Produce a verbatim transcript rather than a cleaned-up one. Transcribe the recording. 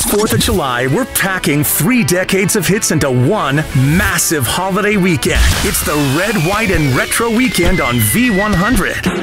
fourth of July, we're packing three decades of hits into one massive holiday weekend. It's the Red, White, and Retro Weekend on V one hundred.